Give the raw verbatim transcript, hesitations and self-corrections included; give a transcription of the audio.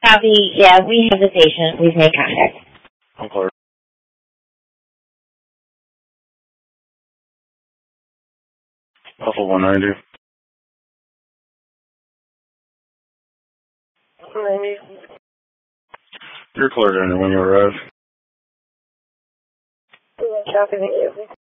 Copy. Yeah, we have the patient. We've made contact. I'm Clark. Alpha one ninety. ninety. You're cleared in when you arrive. Copy, thank you.